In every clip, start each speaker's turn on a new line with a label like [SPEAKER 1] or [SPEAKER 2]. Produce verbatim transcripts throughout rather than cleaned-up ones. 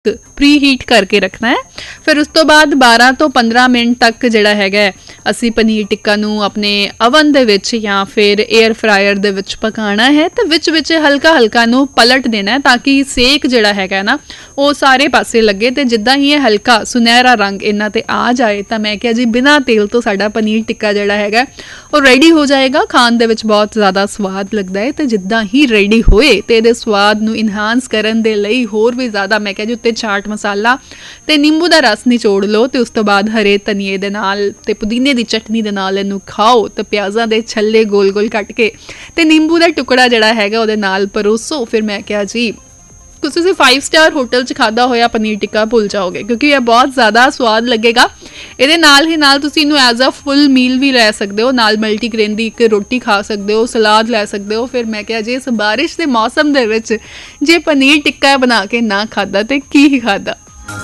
[SPEAKER 1] Pre heat करके रखना है। फिर उस तो बाद बारह तो पंद्रह मिनट तक जिहड़ा हैगा असी पनीर टिक्का नू अपने अवन दे विच या फिर एयर फ्रायर दे विच पकाना है। तो विच विच हल्का हल्का नू पलट देना है ताकि सेक जिहड़ा हैगा ना वो सारे पासे लगे। तो जिद्दां ही हल्का सुनहरा रंग इन्हां ते आ जाए तो मैं क्या जी बिना तेल तो साडा पनीर टिक्का जिहड़ा हैगा वो रेडी हो जाएगा। खाण दे विच बहुत ज़्यादा स्वाद लगदा है। तो जिद्दां ही रेडी होए तो इहदे स्वाद नू इनहांस करन दे लई होर भी ज़्यादा मैं क्या जी उत्ते चाट मसाला ते नींबू दा रस निचोड़ लो। तो उस तो बाद हरे धनिए दे नाल ते पुदीने दी चटनी दे नाल इनू खाओ। तो प्याज़ां दे छल्ले गोल गोल कट के ते नींबू दा टुकड़ा जिहड़ा हैगा उहदे नाल परोसो। फिर मैं क्या जी कुछ तुसीं फाइव स्टार होटल च खादा होया पनीर टिक्का भुल जाओगे क्योंकि यह बहुत ज़्यादा स्वाद लगेगा। ਇਹਦੇ ਨਾਲ ਹੀ ਨਾਲ ਤੁਸੀਂ ਇਹਨੂੰ ਐਜ਼ ਅ ਫੁੱਲ ਮੀਲ ਵੀ ਲੈ ਸਕਦੇ ਹੋ, ਨਾਲ ਮਲਟੀਗ੍ਰੇਨ ਦੀ ਇੱਕ ਰੋਟੀ ਖਾ ਸਕਦੇ ਹੋ, ਸਲਾਦ ਲੈ ਸਕਦੇ ਹੋ। ਫਿਰ ਮੈਂ ਕਿਹਾ ਜੀ ਇਸ ਬਾਰਿਸ਼ ਦੇ ਮੌਸਮ ਦੇ ਵਿੱਚ ਜੇ ਪਨੀਰ ਟਿੱਕਾ ਬਣਾ ਕੇ ਨਾ ਖਾਦਾ ਤੇ ਕੀ ਹੀ ਖਾਦਾ।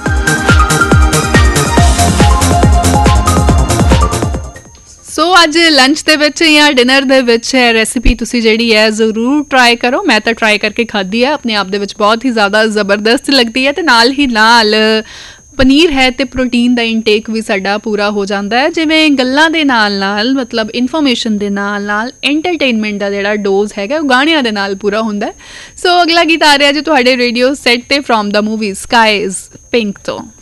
[SPEAKER 1] सो so, अज लंच दे विच या डिनर दे विच रेसिपी तुसी जिहड़ी है जरूर ट्राई करो। मैं तो ट्राई करके खाधी है, अपने आप दे विच बहुत ही ज़्यादा ज़बरदस्त लगती है। तो नाल ही नाल पनीर है तो प्रोटीन का इनटेक भी साडा पूरा हो जाता है। जिवें गल्लां दे नाल नाल मतलब इन्फॉर्मेशन दे नाल नाल एंटरटेनमेंट का जिहड़ा डोज हैगा गाणियां दे नाल पूरा हुंदा है। सो so, अगला गीत आ रहा जी तुहाडे रेडियो सेट ते from the movie sky is pink तो।